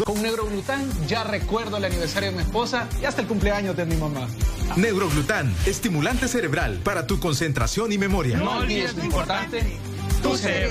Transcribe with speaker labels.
Speaker 1: Con Neuroglután ya recuerdo el aniversario de mi esposa y hasta el cumpleaños de mi mamá.
Speaker 2: Neuroglután, estimulante cerebral para tu concentración y memoria.
Speaker 1: No olvides lo importante, tu cerebro.